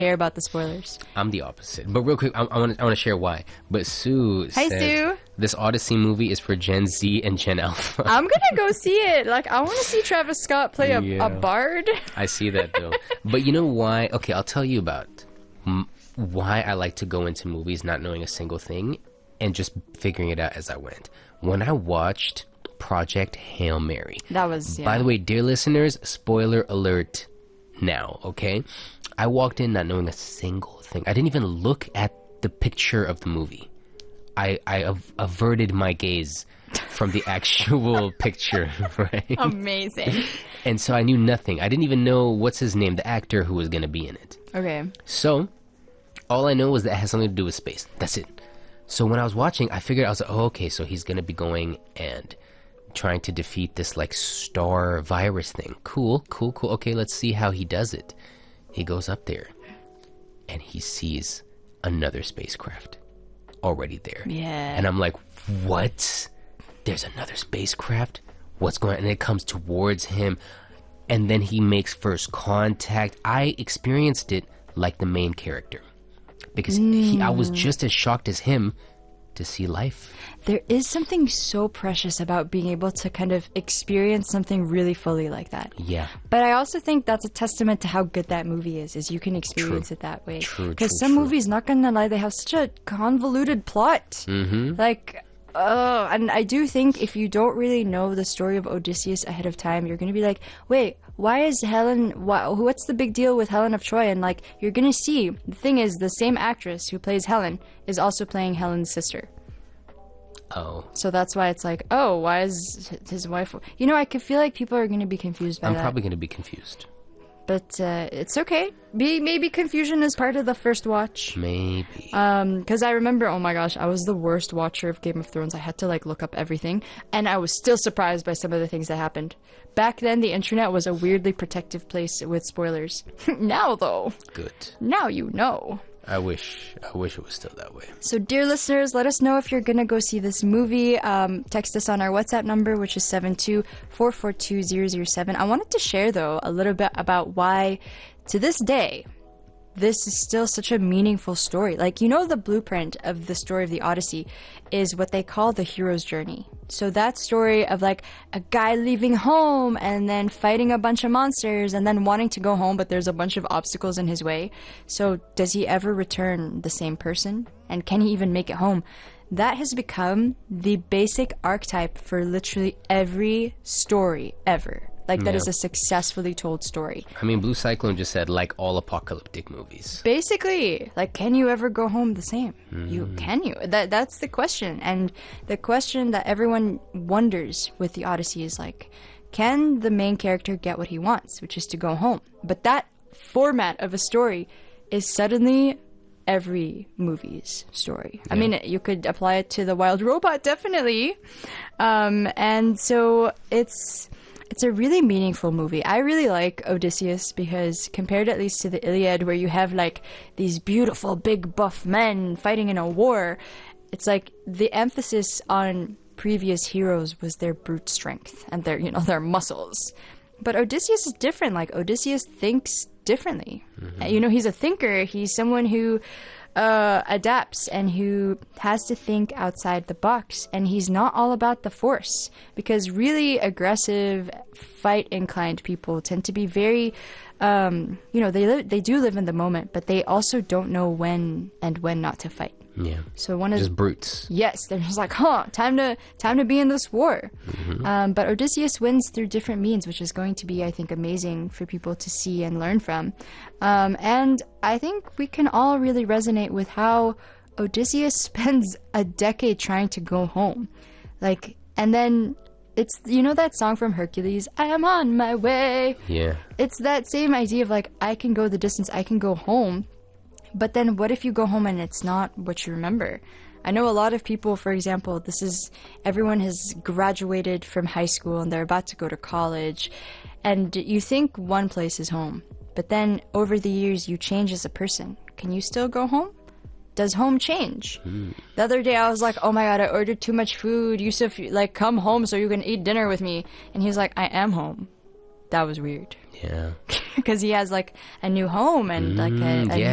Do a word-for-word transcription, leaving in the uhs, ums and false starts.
care about the spoilers. I'm the opposite. But real quick, I, I want to I want to share why. But Sue Hi, says Sue. This Odyssey movie is for Gen Z and Gen Alpha. I'm gonna go see it. Like, I want to see Travis Scott play a, Yeah. a bard. I see that though. But you know why? Okay, I'll tell you about m- why I like to go into movies not knowing a single thing and just figuring it out as I went. When I watched Project Hail Mary. That was, yeah. By the way, dear listeners, spoiler alert now, okay? I walked in not knowing a single thing. I didn't even look at the picture of the movie. I, I av- averted my gaze from the actual picture, right? Amazing. And so I knew nothing. I didn't even know what's his name, the actor who was going to be in it. Okay. So all I know was that it has something to do with space. That's it. So when I was watching, I figured, I was like, oh, okay, so he's going to be going and trying to defeat this like star virus thing. Cool, cool, cool. Okay, let's see how he does it. He goes up there and he sees another spacecraft already there. Yeah. And I'm like, what? There's another spacecraft? What's going on? And it comes towards him. And then he makes first contact. I experienced it like the main character. Because he, I was just as shocked as him to see life. There is something so precious about being able to kind of experience something really fully like that. Yeah. But I also think that's a testament to how good that movie is, is you can experience True. it that way. True, Because true, some true. movies, not gonna lie, they have such a convoluted plot. Mm-hmm. Like, oh, and I do think if you don't really know the story of Odysseus ahead of time, you're gonna be like, wait, why is Helen, why, what's the big deal with Helen of Troy? And like, you're gonna see, the thing is, the same actress who plays Helen is also playing Helen's sister. Oh. So that's why it's like, oh, why is his wife... You know, I could feel like people are going to be confused by I'm that. probably going to be confused. But uh, it's okay. Be, maybe confusion is part of the first watch. Maybe. Um, because I remember, oh my gosh, I was the worst watcher of Game of Thrones. I had to, like, look up everything. And I was still surprised by some of the things that happened. Back then, the internet was a weirdly protective place with spoilers. Now, though, Good. now you know. I wish. I wish it was still that way. So, dear listeners, let us know if you're going to go see this movie. Um, text us on our WhatsApp number, which is seven two four four two zero zero seven. I wanted to share, though, a little bit about why, to this day, this is still such a meaningful story. Like, you know, the blueprint of the story of the Odyssey is what they call the hero's journey. So that story of like a guy leaving home and then fighting a bunch of monsters and then wanting to go home, but there's a bunch of obstacles in his way. So does he ever return the same person? And can he even make it home? That has become the basic archetype for literally every story ever. Like, that Yeah. is a successfully told story. I mean, Blue Cyclone just said, like all apocalyptic movies. Basically, like, can you ever go home the same? You can you? That that's the question, and the question that everyone wonders with the Odyssey is like, can the main character get what he wants, which is to go home? But that format of a story is suddenly every movie's story. I mean, you could apply it to The Wild Robot, definitely, um, and so it's. It's a really meaningful movie. I really like Odysseus because compared at least to the Iliad, where you have like these beautiful big buff men fighting in a war, it's like the emphasis on previous heroes was their brute strength and their, you know, their muscles. But Odysseus is different. Like, Odysseus thinks differently. Mm-hmm. You know, he's a thinker. He's someone who uh, adapts and who has to think outside the box. And he's not all about the force, because really aggressive, fight-inclined people tend to be very, um, you know, they li- they do live in the moment, but they also don't know when and when not to fight. Yeah. So one of Just brutes. Yes, they're just like, huh, time to time to be in this war. Mm-hmm. Um, but Odysseus wins through different means, which is going to be, I think, amazing for people to see and learn from. Um, and I think we can all really resonate with how Odysseus spends a decade trying to go home. Like, and then it's, you know that song from Hercules, I am on my way. Yeah. It's that same idea of like, I can go the distance, I can go home. But then what if you go home and it's not what you remember? I know a lot of people, for example, this is, everyone has graduated from high school and they're about to go to college. And you think one place is home. But then over the years you change as a person. Can you still go home? Does home change? Mm. The other day I was like, oh my god, I ordered too much food. Yusuf, like, come home so you can eat dinner with me. And he's like, I am home. That was weird. Yeah. Because he has like a new home and like a, a yeah.